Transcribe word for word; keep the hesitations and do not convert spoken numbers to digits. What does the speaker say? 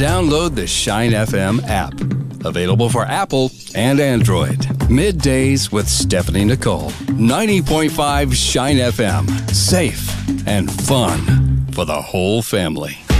download the Shine F M app. Available for Apple and Android. Middays with Stephanie Nicole. ninety point five Shine F M. Safe and fun for the whole family.